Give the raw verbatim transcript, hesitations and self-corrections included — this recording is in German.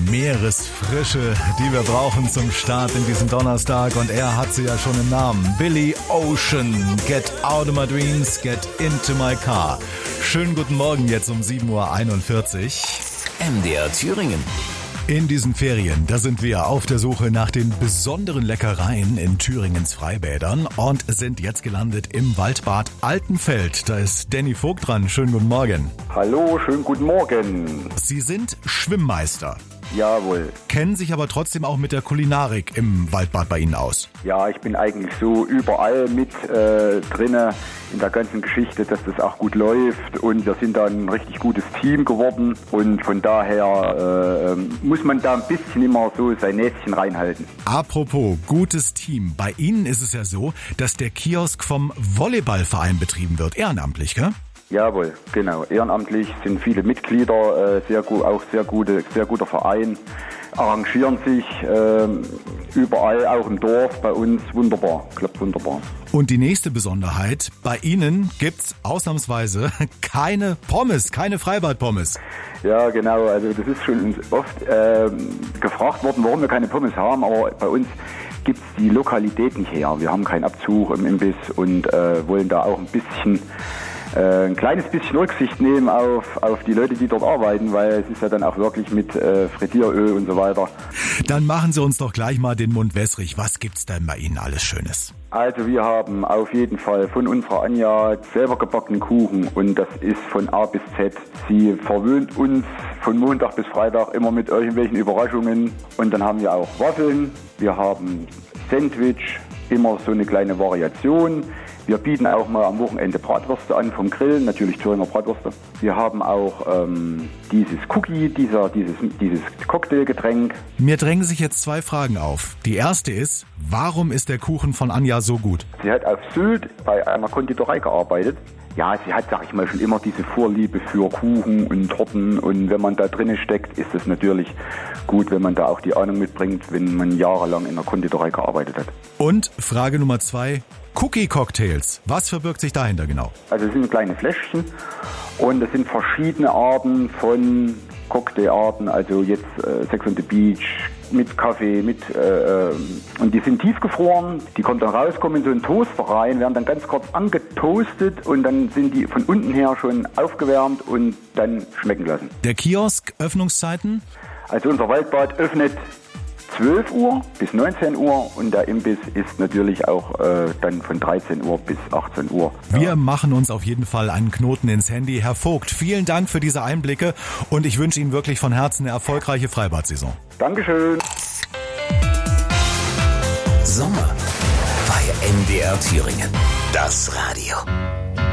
Meeresfrische, die wir brauchen zum Start in diesen Donnerstag. Und er hat sie ja schon im Namen. Billy Ocean. Get out of my dreams, get into my car. Schönen guten Morgen jetzt um sieben Uhr einundvierzig. M D R Thüringen. In diesen Ferien, da sind wir auf der Suche nach den besonderen Leckereien in Thüringens Freibädern und sind jetzt gelandet im Waldbad Altenfeld. Da ist Danny Vogt dran. Schönen guten Morgen. Hallo, schönen guten Morgen. Sie sind Schwimmmeister. Jawohl. Kennen sich aber trotzdem auch mit der Kulinarik im Waldbad bei Ihnen aus. Ja, ich bin eigentlich so überall mit äh, drinne in der ganzen Geschichte, dass das auch gut läuft, und wir sind da ein richtig gutes Team geworden, und von daher äh, muss man da ein bisschen immer so sein Näschen reinhalten. Apropos gutes Team, bei Ihnen ist es ja so, dass der Kiosk vom Volleyballverein betrieben wird, ehrenamtlich, gell? Jawohl, genau. Ehrenamtlich sind viele Mitglieder, äh, sehr gut, auch sehr gute, sehr guter Verein, arrangieren sich äh, überall, auch im Dorf, bei uns wunderbar, klappt wunderbar. Und die nächste Besonderheit, bei Ihnen gibt's ausnahmsweise keine Pommes, keine Freibad-Pommes. Ja, genau, also das ist schon oft äh, gefragt worden, warum wir keine Pommes haben, aber bei uns gibt's die Lokalität nicht her. Wir haben keinen Abzug im Imbiss und äh, wollen da auch ein bisschen Äh, ein kleines bisschen Rücksicht nehmen auf, auf die Leute, die dort arbeiten, weil es ist ja dann auch wirklich mit äh, Frittieröl und so weiter. Dann machen Sie uns doch gleich mal den Mund wässrig. Was gibt's denn bei Ihnen alles Schönes? Also wir haben auf jeden Fall von unserer Anja selber gebackenen Kuchen, und das ist von A bis Z. Sie verwöhnt uns von Montag bis Freitag immer mit irgendwelchen Überraschungen, und dann haben wir auch Waffeln, wir haben Sandwich, immer so eine kleine Variation. Wir bieten auch mal am Wochenende Bratwürste an vom Grillen, natürlich Thüringer Bratwürste. Wir haben auch ähm, dieses Cookie, dieser, dieses, dieses Cocktailgetränk. Mir drängen sich jetzt zwei Fragen auf. Die erste ist, warum ist der Kuchen von Anja so gut? Sie hat auf Sylt bei einer Konditorei gearbeitet. Ja, sie hat, sag ich mal, schon immer diese Vorliebe für Kuchen und Torten, und wenn man da drinnen steckt, ist es natürlich gut, wenn man da auch die Ahnung mitbringt, wenn man jahrelang in der Konditorei gearbeitet hat. Und Frage Nummer zwei, Cookie-Cocktails. Was verbirgt sich dahinter genau? Also es sind kleine Fläschchen, und es sind verschiedene Arten von Cocktailarten, also jetzt äh, Sex on the Beach mit Kaffee, mit äh, und die sind tiefgefroren, die kommen dann raus, kommen in so einen Toaster rein, werden dann ganz kurz angetoastet, und dann sind die von unten her schon aufgewärmt und dann schmecken lassen. Der Kiosk, Öffnungszeiten? Also unser Waldbad öffnet zwölf Uhr bis neunzehn Uhr, und der Imbiss ist natürlich auch äh, dann von dreizehn Uhr bis achtzehn Uhr. Wir ja. machen uns auf jeden Fall einen Knoten ins Handy. Herr Vogt, vielen Dank für diese Einblicke, und ich wünsche Ihnen wirklich von Herzen eine erfolgreiche Freibad-Saison. Dankeschön. Sommer bei M D R Thüringen. Das Radio.